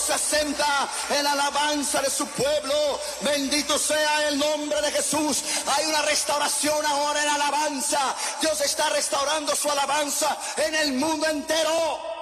se asienta en la alabanza de su pueblo. Bendito sea el nombre de Jesús. Hay una restauración ahora en alabanza. Dios está restaurando su alabanza en el mundo entero.